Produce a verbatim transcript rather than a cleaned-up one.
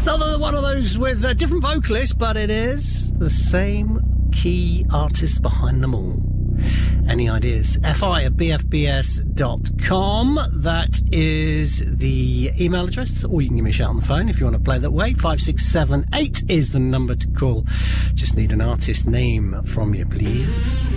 Another one of those with a different vocalist, but it is the same key artist behind them all. Any ideas? fi at b f b s dot com. That is the email address, or you can give me a shout on the phone if you want to play that way. five six seven eight is the number to call. Just need an artist name from you, please.